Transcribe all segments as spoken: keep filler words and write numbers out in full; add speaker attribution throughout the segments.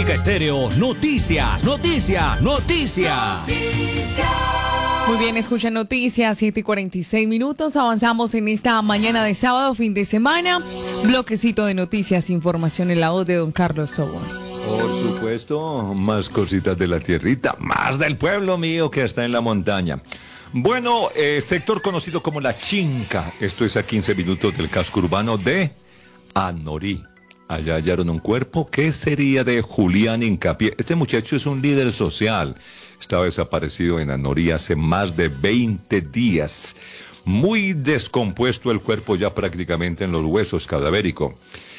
Speaker 1: América Estéreo, noticias, noticias, noticias.
Speaker 2: Muy bien, escuchan noticias, siete y cuarenta y seis minutos. Avanzamos en esta mañana de sábado, fin de semana. Bloquecito de noticias, información en la voz de don Carlos Sobón.
Speaker 3: Por supuesto, más cositas de la tierrita, más del pueblo mío que está en la montaña. Bueno, eh, sector conocido como La Chinca. Esto es a quince minutos del casco urbano de Anorí. Allá hallaron un cuerpo. ¿Qué sería de Julián Hincapié? Este muchacho es un líder social. Estaba desaparecido en Anorí hace más de veinte días. Muy descompuesto el cuerpo, ya prácticamente en los huesos, cadavérico.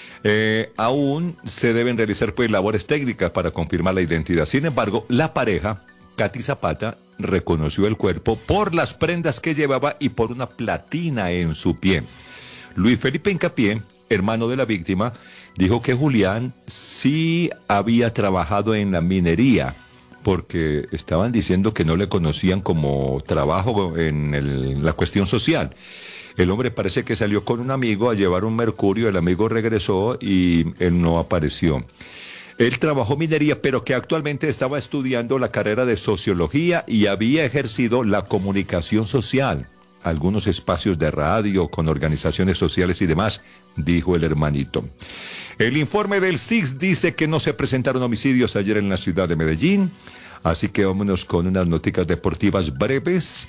Speaker 3: Eh, aún se deben realizar pues labores técnicas para confirmar la identidad. Sin embargo, la pareja, Katy Zapata, reconoció el cuerpo por las prendas que llevaba y por una platina en su pie. Luis Felipe Hincapié, hermano de la víctima, dijo que Julián sí había trabajado en la minería, porque estaban diciendo que no le conocían como trabajo en el, la cuestión social. El hombre parece que salió con un amigo a llevar un mercurio, el amigo regresó y él no apareció. Él trabajó minería, pero que actualmente estaba estudiando la carrera de sociología y había ejercido la comunicación social, algunos espacios de radio con organizaciones sociales y demás, dijo el hermanito. El informe del S I X dice que no se presentaron homicidios ayer en la ciudad de Medellín, así que vámonos con unas noticias deportivas breves.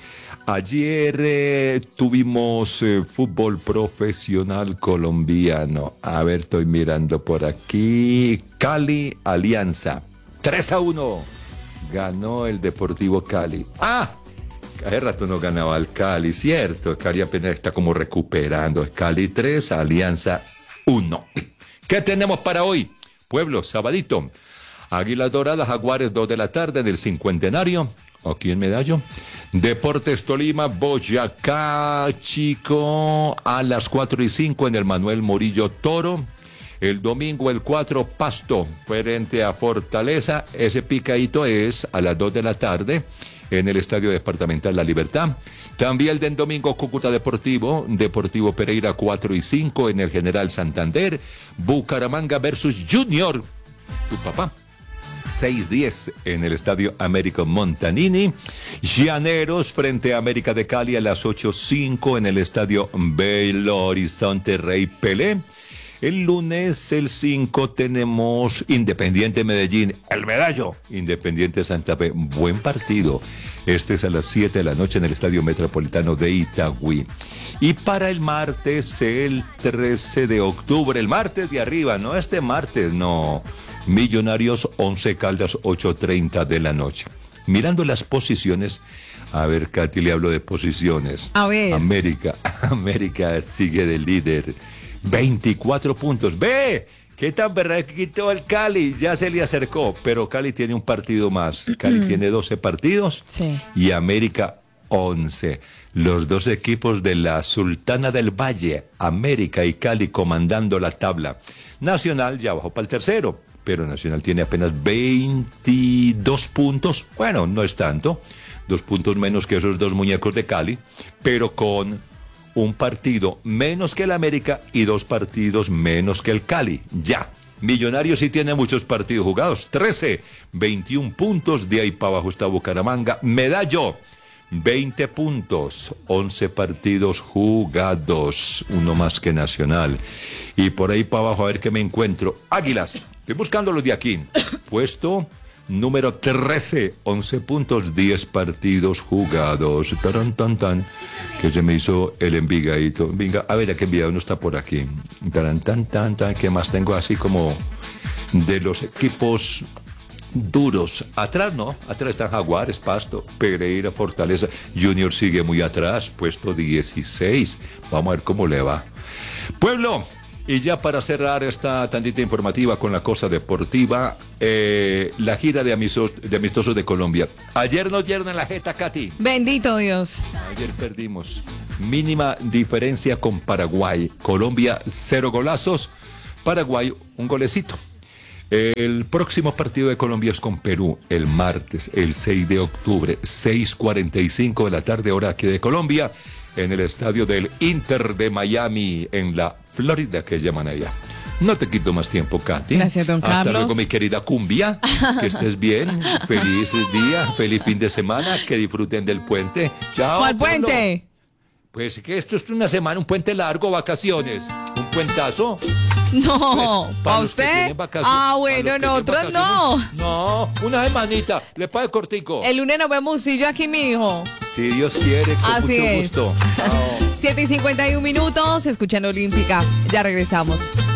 Speaker 3: Ayer eh, tuvimos eh, fútbol profesional colombiano. A ver, estoy mirando por aquí. Cali Alianza. tres a uno. Ganó el Deportivo Cali. ¡Ah! Hace rato no ganaba el Cali, cierto. Cali apenas está como recuperando. Cali tres, Alianza uno. ¿Qué tenemos para hoy? Pueblo, sabadito. Águilas Doradas, Jaguares, dos de la tarde en el Cincuentenario, aquí en Medallo. Deportes Tolima, Boyacá, Chico, a las cuatro y cinco en el Manuel Murillo Toro. El domingo, el cuatro, Pasto, frente a Fortaleza. Ese picadito es a las dos de la tarde en el Estadio Departamental La Libertad. También el del domingo, Cúcuta Deportivo, Deportivo Pereira, cuatro y cinco en el General Santander. Bucaramanga versus Junior, tu papá. seis diez en el Estadio Américo Montanini. Llaneros frente a América de Cali a las ocho cinco en el Estadio Belo Horizonte Rey Pelé. El lunes, el cinco, tenemos Independiente Medellín, el Medallo, Independiente Santa Fe, buen partido. Este es a las siete de la noche en el Estadio Metropolitano de Itagüí. Y para el martes, el trece de octubre, el martes de arriba, no este martes, no. Millonarios, Once Caldas, ocho treinta de la noche. Mirando las posiciones, a ver, Katy, le hablo de posiciones.
Speaker 2: A ver.
Speaker 3: América, América sigue de líder, veinticuatro puntos. ¡Ve! ¿Qué tan berraquito el Cali? Ya se le acercó, pero Cali tiene un partido más. Cali mm-hmm. tiene doce partidos
Speaker 2: sí.
Speaker 3: y América once. Los dos equipos de la Sultana del Valle, América y Cali, comandando la tabla. Nacional ya bajó para el tercero, pero Nacional tiene apenas veintidós puntos. Bueno, no es tanto, dos puntos menos que esos dos muñecos de Cali, pero con un partido menos que el América y dos partidos menos que el Cali. Ya. Millonarios sí tiene muchos partidos jugados, trece, veintiún puntos, de ahí para abajo está Bucaramanga. Medallo, veinte puntos, once partidos jugados, uno más que Nacional. Y por ahí para abajo, a ver qué me encuentro. Águilas, estoy buscando los de aquí. Puesto número trece, once puntos, diez partidos jugados. Taran, tan, tan, que se me hizo el envigadito. Venga, a ver, ¿a qué enviado no está por aquí? Taran, tan, tan, tan, ¿qué más tengo así como de los equipos duros? Atrás no, atrás están Jaguares, Pasto, Pereira, Fortaleza. Junior sigue muy atrás, puesto dieciséis. Vamos a ver cómo le va. Pueblo, y ya para cerrar esta tandita informativa con la cosa deportiva, eh, la gira de, amisos, de amistosos de Colombia. Ayer nos dieron en la jeta, Katy.
Speaker 2: Bendito Dios.
Speaker 3: Ayer perdimos. Mínima diferencia con Paraguay. Colombia, cero golazos. Paraguay, un golecito. El próximo partido de Colombia es con Perú, el martes, el seis de octubre, seis cuarenta y cinco de la tarde, hora aquí de Colombia, en el estadio del Inter de Miami, en la Florida, que llaman allá. No te quito más tiempo, Katy.
Speaker 2: Gracias, don
Speaker 3: Hasta
Speaker 2: Carlos.
Speaker 3: luego, mi querida Cumbia. Que estés bien. Feliz día, feliz fin de semana. Que disfruten del puente. Chao.
Speaker 2: ¿Cuál
Speaker 3: pueblo.
Speaker 2: puente?
Speaker 3: Pues que esto es una semana, un puente largo, vacaciones. Un puentazo.
Speaker 2: No,
Speaker 3: Pues,
Speaker 2: ¿para
Speaker 3: los que
Speaker 2: usted?
Speaker 3: tienen vacaciones-
Speaker 2: Ah,
Speaker 3: para
Speaker 2: bueno,
Speaker 3: los que
Speaker 2: nosotros
Speaker 3: tienen
Speaker 2: no.
Speaker 3: vacaciones- No, una semanita. Le pague cortico.
Speaker 2: El lunes nos vemos y yo aquí, mijo.
Speaker 3: Si Dios quiere, con
Speaker 2: Así
Speaker 3: mucho
Speaker 2: es.
Speaker 3: gusto. Chao.
Speaker 2: siete y cincuenta y un minutos, escuchando Olímpica. Ya regresamos.